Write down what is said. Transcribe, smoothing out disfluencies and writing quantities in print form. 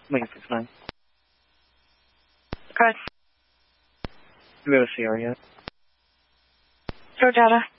Omega 69. Good. Do we have a CR yet? Throw data.